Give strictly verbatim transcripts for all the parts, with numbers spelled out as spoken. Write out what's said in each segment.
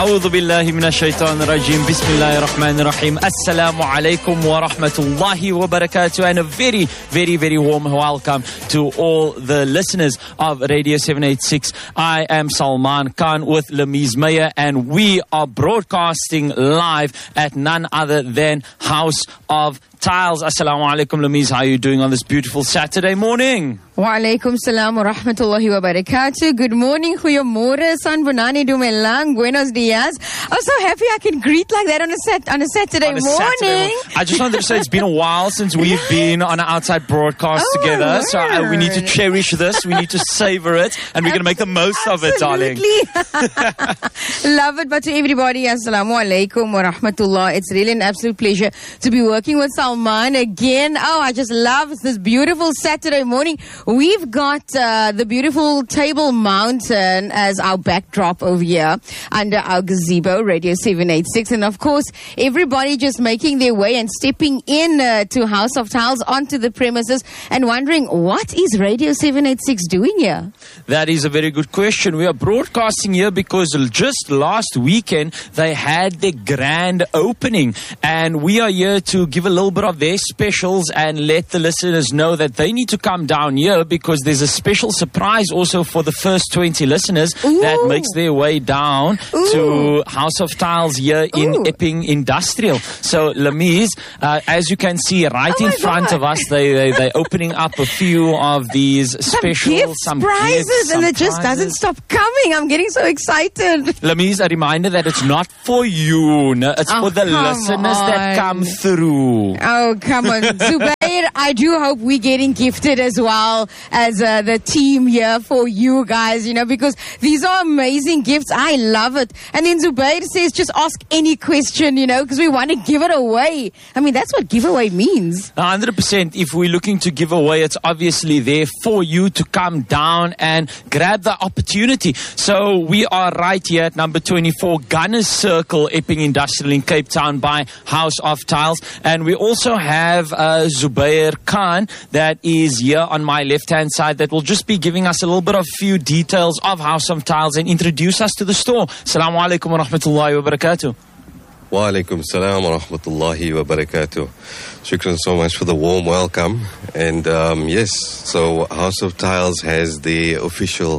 أعوذ بالله من الشيطان الرجيم. بسم الله الرحمن الرحيم. Assalamu alaikum wa rahmatullahi wa barakatuh. And a very, very, very warm welcome to all the listeners of Radio seven eighty-six. I am Salman Khan with Lamiz Meyer, and we are broadcasting live at none other than House of Tiles. Assalamu alaikum, Lamiz. How are you doing on this beautiful Saturday morning? Wa alaikum salam wa rahmatullahi wa barakatuh. Good morning, goeiemorgen, Sanbonani Dumelang, buenos dias. I'm so happy I can greet like that on a set on a Saturday on a morning. Saturday, I just wanted to say it's been a while since we've been on an outside broadcast oh, together, so uh, we need to cherish this. We need to savor it, and we're going to make the most Absolutely. of it, darling. Love it. But to everybody, assalamu alaikum wa rahmatullah. It's really an absolute pleasure to be working with Salman again. Oh, I just love this beautiful Saturday morning. We've got uh, the beautiful Table Mountain as our backdrop over here under our gazebo, Radio seven eighty-six. And of course, everybody just making their way and stepping in uh, to House of Tiles onto the premises and wondering, what is Radio seven eighty-six doing here? That is a very good question. We are broadcasting here because just last weekend they had their grand opening, and we are here to give a little bit of their specials and let the listeners know that they need to come down here, because there's a special surprise also for the first twenty listeners Ooh. that makes their way down Ooh. to House of Tiles here in Ooh. Epping Industrial. So, Lamiz, uh, as you can see right oh in front God. of us, they, they, they're opening up a few of these some special gifts, some prizes, gifts, some and it just prizes. doesn't stop coming. I'm getting so excited. Lamiz, a reminder that it's not for you, no, it's oh, for the listeners on. that come through. Oh, come on. Zubair, I do hope we're getting gifted as well as uh, the team here for you guys, you know, because these are amazing gifts. I love it. And then Zubair says just ask any question, you know, because we want to give it away. I mean, that's what giveaway means. one hundred percent. If we're looking to give away, it's obviously there for you to come down and grab the opportunity. So we are right here at number twenty-four, Gunners Circle, Epping Industrial in Cape Town by House of Tiles. And we also have uh, Zubair Khan that is here on my left-hand side that will just be giving us a little bit of few details of House of Tiles and introduce us to the store. Assalamu alaikum wa rahmatullahi wa barakatuh. Wa alaikum salam wa rahmatullahi wa barakatuh. Shukran so much for the warm welcome. And um, yes, so House of Tiles has the official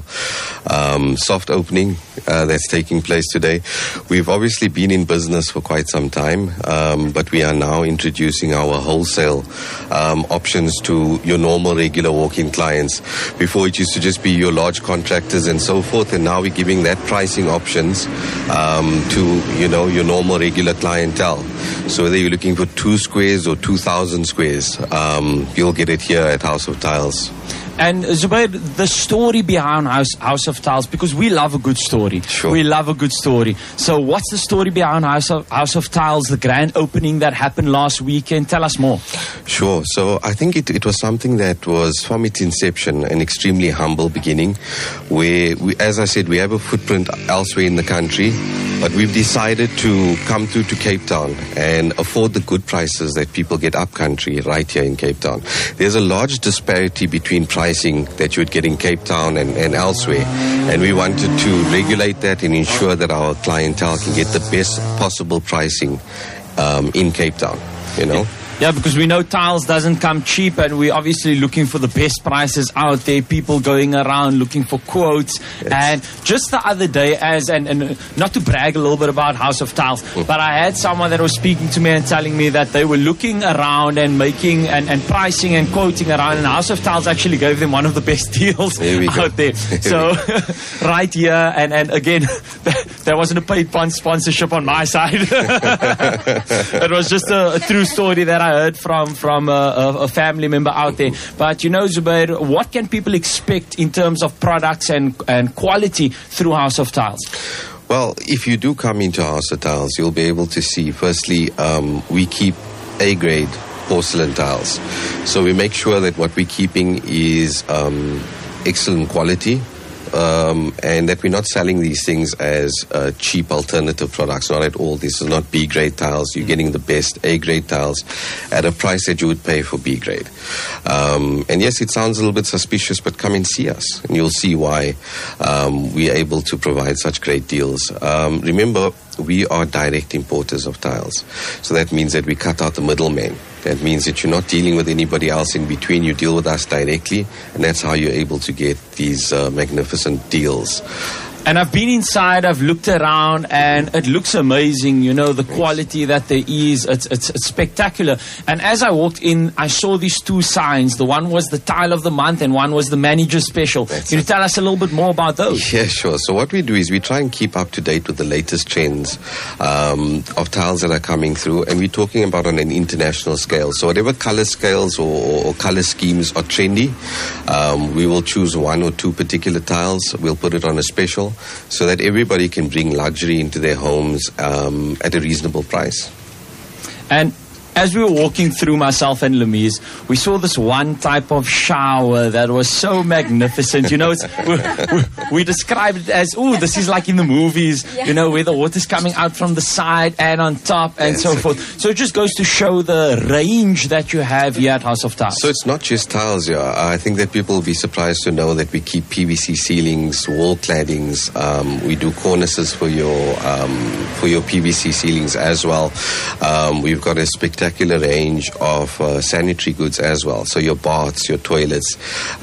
um, soft opening uh, that's taking place today. We've obviously been in business for quite some time, um, but we are now introducing our wholesale um, options to your normal regular walk-in clients. Before it used to just be your large contractors and so forth, and now we're giving that pricing options um, to, you know, your normal regular clientele. So whether you're looking for two squares or two thousand squares, um, you'll get it here at House of Tiles. And Zubair, the story behind House, House of Tiles, because we love a good story. Sure. We love a good story. So what's the story behind House of, House of Tiles, the grand opening that happened last weekend? Tell us more. Sure. So I think it, it was something that was, from its inception, an extremely humble beginning, where, we, as I said, we have a footprint elsewhere in the country, but we've decided to come through to Cape Town and afford the good prices that people get up country right here in Cape Town. There's a large disparity between prices pricing that you would get in Cape Town and, and elsewhere. And we wanted to regulate that and ensure that our clientele can get the best possible pricing um, in Cape Town, you know. Yeah, because we know tiles doesn't come cheap, and we're obviously looking for the best prices out there. People going around looking for quotes. Yes. And just the other day, as and, and not to brag a little bit about House of Tiles, mm. but I had someone that was speaking to me and telling me that they were looking around and making and, and pricing and quoting around, and House of Tiles actually gave them one of the best deals there out go. there. So right here, and, and again, there wasn't a paid sponsorship on my side. It was just a, a true story that I heard from from a, a, a family member out there. But you know, Zubair, what can people expect in terms of products and, and quality through House of Tiles? Well, if you do come into House of Tiles, you'll be able to see, firstly, um, we keep A-grade porcelain tiles. So we make sure that what we're keeping is um, excellent quality. um, and that we're not selling these things as uh, cheap alternative products. Not at all. This is not B grade tiles. You're getting the best A grade tiles at a price that you would pay for B grade. Um, and yes, it sounds a little bit suspicious, but come and see us, and you'll see why um, we're able to provide such great deals. Um, remember, we are direct importers of tiles, so that means that we cut out the middleman. That means that you're not dealing with anybody else in between. You deal with us directly, and that's how you're able to get these uh, magnificent deals. And I've been inside, I've looked around, and it looks amazing, you know, the quality that there is. It's, it's, it's spectacular. And as I walked in, I saw these two signs. The one was the Tile of the Month, and one was the Manager Special. That's Can you tell us a little bit more about those? Yeah, sure. So what we do is we try and keep up to date with the latest trends um, of tiles that are coming through, and we're talking about on an international scale. So whatever color scales or, or, or color schemes are trendy, um, we will choose one or two particular tiles. We'll put it on a special, so that everybody can bring luxury into their homes um, at a reasonable price. And as we were walking through, myself and Lemise, we saw this one type of shower that was so magnificent. You know, it's, we, we, we described it as, oh, this is like in the movies, yeah. you know, where the water's coming out from the side and on top and yes, so forth. So it just goes to show the range that you have here at House of Tiles. So it's not just tiles, yeah. I think that people will be surprised to know that we keep P V C ceilings, wall claddings. Um, we do cornices for your um, for your P V C ceilings as well. Um, we've got a spectacular range of uh, sanitary goods as well. So your baths, your toilets,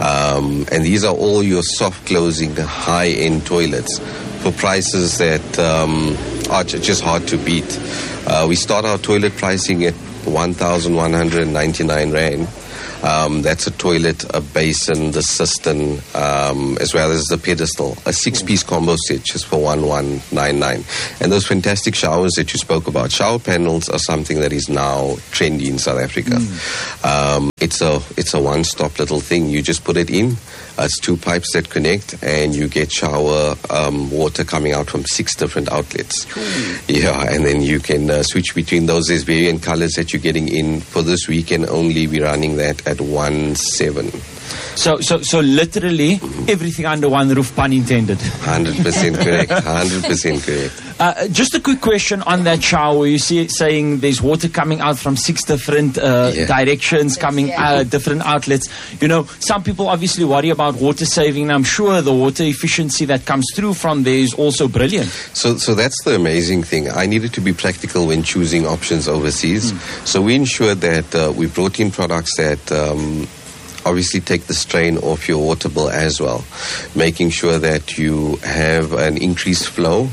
um, and these are all your soft closing, high-end toilets for prices that um, are just hard to beat. Uh, we start our toilet pricing at one thousand one hundred ninety-nine rand. Um, that's a toilet, a basin, the cistern, um, as well as the pedestal. A six-piece combo set just for one thousand one hundred ninety-nine. And those fantastic showers that you spoke about. Shower panels are something that is now trendy in South Africa. Mm. Um, it's a it's a one-stop little thing. You just put it in. Uh, it's two pipes that connect, and you get shower um, water coming out from six different outlets. Cool. Yeah, and then you can uh, switch between those. There's variant colors that you're getting in. For this weekend only, we're running that at one seven. So, so, so literally everything under one roof, pun intended. Hundred percent correct. Hundred percent correct. Uh, just a quick question on that shower. You see, it saying there's water coming out from six different uh, yeah. directions, coming out different outlets. You know, some people obviously worry about water saving. And I'm sure the water efficiency that comes through from there is also brilliant. So, so that's the amazing thing. I needed to be practical when choosing options overseas. Mm. So we ensured that uh, we brought in products that. Um, obviously take the strain off your water bill as well, making sure that you have an increased flow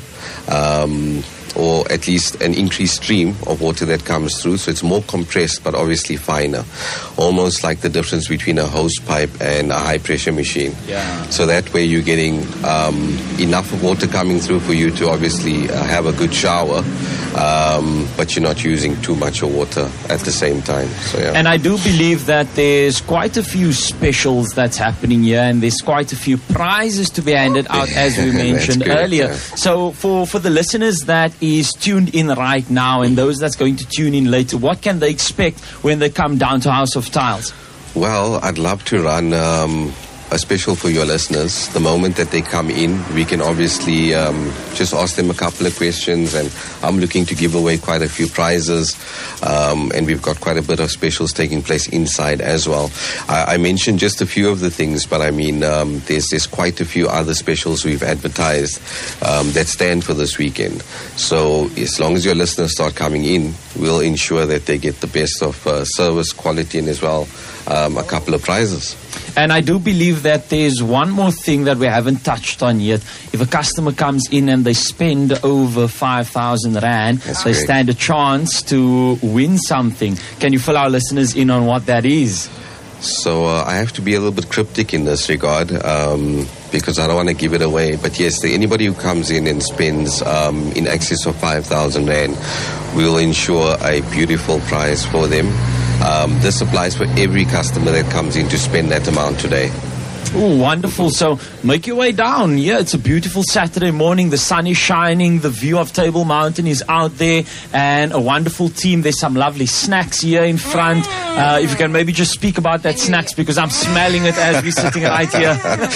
um, or at least an increased stream of water that comes through, so it's more compressed but obviously finer, almost like the difference between a hose pipe and a high pressure machine. Yeah. So that way you're getting um, enough of water coming through for you to obviously uh, have a good shower, um, but you're not using too much of water at the same time. So, yeah. And I do believe that there's quite a few specials that's happening here, and there's quite a few prizes to be handed out, as we mentioned good, earlier. yeah. So for, for the listeners that is tuned in right now and those that's going to tune in later, what can they expect when they come down to House of Tiles? Well, I'd love to run um, a special for your listeners. The moment that they come in, we can obviously um, just ask them a couple of questions, and I'm looking to give away quite a few prizes, um, and we've got quite a bit of specials taking place inside as well. I, I mentioned just a few of the things, but I mean um, there's, there's quite a few other specials we've advertised um, that stand for this weekend. So as long as your listeners start coming in, we'll ensure that they get the best of uh, service, quality, and as well um, a couple of prizes. And I do believe that there's one more thing that we haven't touched on yet. If a customer comes in and they spend over five thousand rand, That's they great. stand a chance to win something. Can you fill our listeners in on what that is? So uh, I have to be a little bit cryptic in this regard um, because I don't want to give it away. But yes, the, anybody who comes in and spends um, in excess of five thousand rand, we'll ensure a beautiful prize for them. Um, this applies for every customer that comes in to spend that amount today. Oh, wonderful. So make your way down. Yeah, it's a beautiful Saturday morning. The sun is shining. The view of Table Mountain is out there. And a wonderful team. There's some lovely snacks here in front. Uh, if you can maybe just speak about that snacks, because I'm smelling it as we're sitting right here.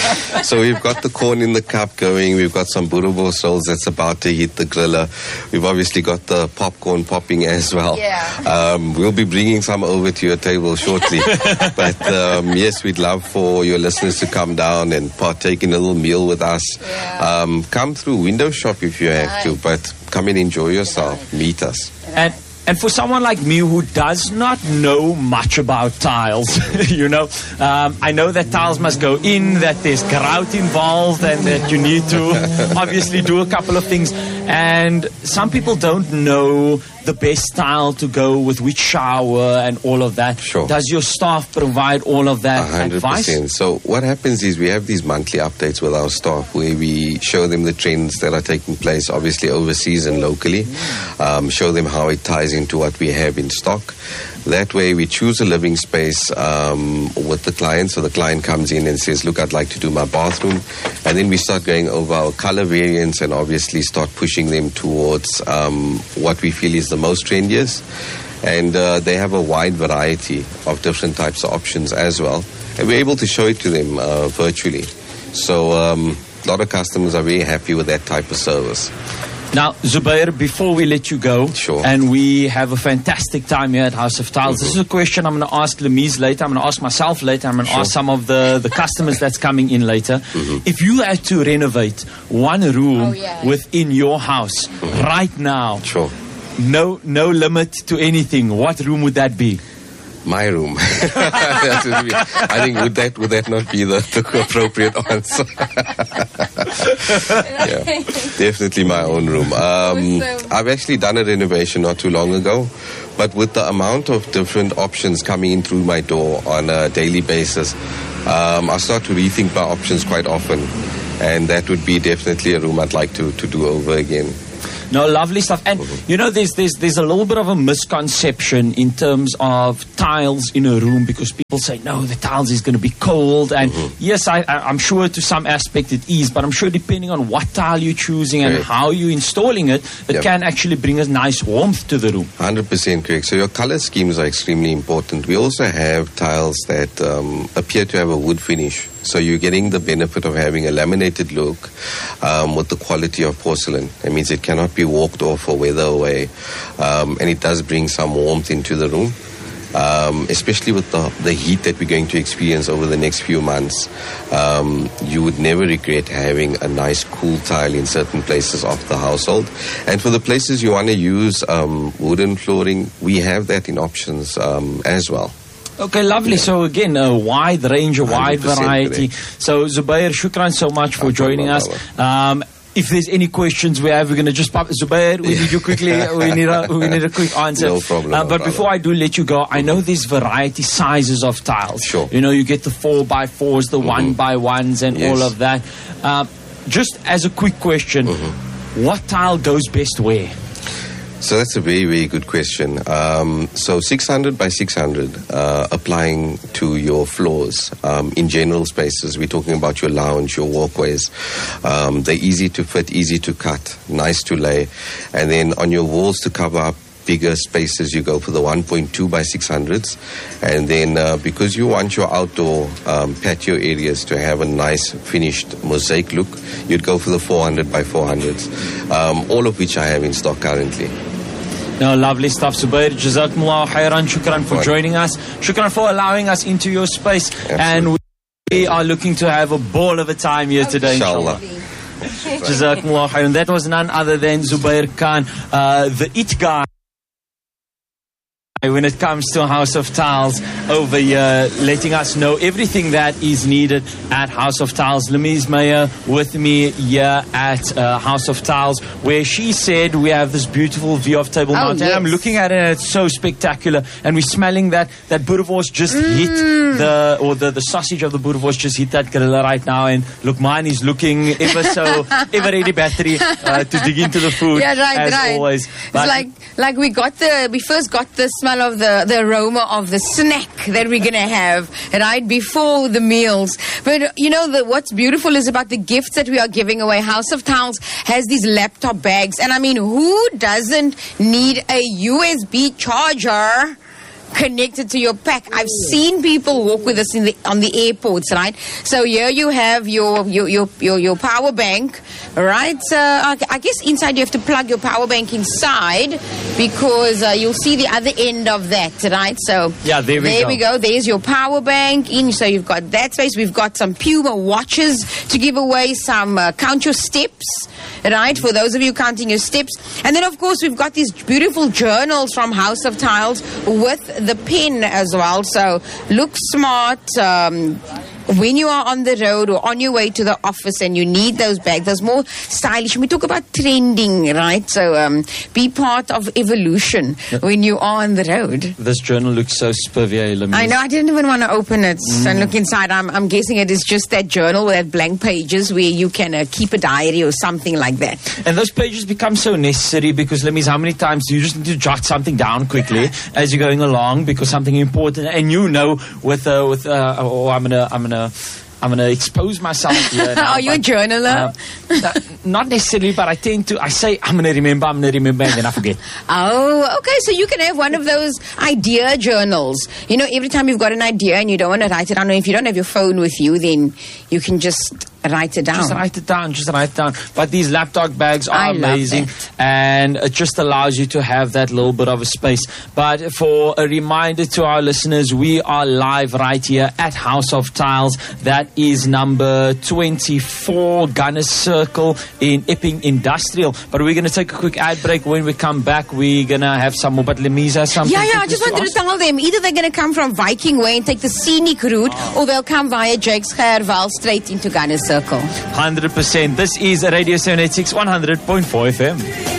So we've got the corn in the cup going. We've got some boerewors rolls that's about to hit the griller. We've obviously got the popcorn popping as well. Yeah. Um, we'll be bringing some over to your table shortly. But um, yes, we'd love for your listeners to come down and partake in a little meal with us. Yeah. Um, come through, window shop if you have Nice. to, but come and enjoy yourself. Meet us. And and for someone like me who does not know much about tiles, you know, um, I know that tiles must go in, that there's grout involved, and that you need to obviously do a couple of things. And some people don't know the best tile to go with which shower and all of that. Sure. Does your staff provide all of that A hundred advice? percent. So what happens is we have these monthly updates with our staff where we show them the trends that are taking place, obviously overseas and locally. Um, show them how it ties into what we have in stock. That way we choose a living space um, with the client. So the client comes in and says, look, I'd like to do my bathroom. And then we start going over our color variants and obviously start pushing them towards um, what we feel is the most trendiest. And uh, they have a wide variety of different types of options as well. And we're able to show it to them uh, virtually. So um, a lot of customers are very happy with that type of service. Now, Zubair, before we let you go, Sure. and we have a fantastic time here at House of Tiles, this is a question I'm going to ask Lemise later, I'm going to ask myself later, I'm going to Sure. ask some of the, the customers that's coming in later. If you had to renovate one room Oh, yeah. within your house right now, Sure. no no limit to anything, what room would that be? My room. That would be- I think would that would that not be the, the appropriate answer? Yeah, definitely my own room. Um, Awesome. I've actually done a renovation not too long ago, but with the amount of different options coming in through my door on a daily basis, um, I start to rethink my options quite often, and that would be definitely a room I'd like to, to do over again. No, lovely stuff. And, you know, there's, there's, there's a little bit of a misconception in terms of tiles in a room, because people say, no, the tiles is going to be cold. And yes, I, I, I'm sure to some aspect it is, but I'm sure depending on what tile you're choosing and Correct. how you're installing it, it Yep. can actually bring a nice warmth to the room. one hundred percent correct. So your color schemes are extremely important. We also have tiles that um, appear to have a wood finish. So you're getting the benefit of having a laminated look um, with the quality of porcelain. That means it cannot be walked off or weather away. Um, and it does bring some warmth into the room. Um, especially with the, the heat that we're going to experience over the next few months, um, you would never regret having a nice cool tile in certain places of the household. And for the places you want to use um, wooden flooring, we have that in options um, as well. Okay, lovely. So again, a wide range, a wide one hundred percent variety. correct. So Zubair, shukran so much for No joining problem, us. Um, if there's any questions we have, we're going to just pop. Zubair, we need you quickly. We need a we need a quick answer. No problem, Uh, no but problem. before I do let you go, I know there's variety sizes of tiles. Sure. You know, you get the four by fours, the one by ones, and Yes. all of that. Uh, just as a quick question, what tile goes best where? So that's a very, very good question. Um, so six hundred by six hundred, uh, applying to your floors um, in general spaces. We're talking about your lounge, your walkways. Um, they're easy to fit, easy to cut, nice to lay. And then on your walls to cover up bigger spaces, you go for the one point two by six hundreds. And then uh, because you want your outdoor um, patio areas to have a nice finished mosaic look, you'd go for the four hundred by four hundreds, um, all of which I have in stock currently. No, lovely stuff, Zubair. Jazakumullah khairan. Shukran for Right. joining us. Shukran for allowing us into your space. And we are looking to have a ball of a time here today, inshallah. Inshallah. Jazakumullah khairan. That was none other than Zubair Khan, uh, the it guy when it comes to House of Tiles over here, letting us know everything that is needed at House of Tiles. Lemise Meyer with me here at uh, House of Tiles, where she said we have this beautiful view of Table Oh, Mountain. yes. I'm looking at it and it's so spectacular, and we're smelling that that boerewors just hit the or the, the sausage of the boerewors just hit that griller right now. And look, mine is looking ever so ever ready battery uh, to dig into the food Yeah, right, as right. always. It's like like we got the we first got the smell smell of the, the aroma of the snack that we're going to have right before the meals. But, you know, the, what's beautiful is about the gifts that we are giving away. House of Tiles has these laptop bags. And, I mean, who doesn't need a U S B charger connected to your pack? I've seen people walk with us in the on the airports, right? So here you have your your your your, your power bank, right? Uh, I, I guess inside you have to plug your power bank inside because uh, you'll see the other end of that, right? So yeah, there we there go. we go. There's your power bank in. So you've got that space. We've got some Puma watches to give away. Some uh, count your steps, right? For those of you counting your steps, and then of course we've got these beautiful journals from House of Tiles with the pen as well. So look smart um, when you are on the road or on your way to the office and you need those bags. Those more stylish. We talk about trending, right? So um, be part of evolution when you are on the road. This journal looks so spivvy. I know. I didn't even want to open it mm. and look inside. I'm, I'm guessing it is just that journal with that blank pages where you can uh, keep a diary or something like that. And those pages become so necessary because, Lemies, how many times do you just need to jot something down quickly as you're going along because something important, and you know, with uh, with uh, oh, I'm gonna I'm gonna. I'm going to expose myself here now. Are you a journaler? Uh, not necessarily, but I tend to, I say, I'm going to remember, I'm going to remember, and then I forget. Oh, okay. So you can have one of those idea journals. You know, every time you've got an idea and you don't want to write it down, or if you don't have your phone with you, then you can just write it down. Just write it down, just write it down. But these laptop bags are I amazing, and it just allows you to have that little bit of a space. But for a reminder to our listeners, we are live right here at House of Tiles. That is number twenty-four, Gunners Circle in Epping Industrial. But we're going to take a quick ad break. When we come back, we're going to have some more. But Lemisa has something. Yeah, yeah, I just wanted to tell them, either they're going to come from Viking Way and take the scenic route, oh. or they'll come via Jakes Gerwel straight into Gunners Circle. one hundred percent. This is Radio seven eighty-six, one hundred point four F M.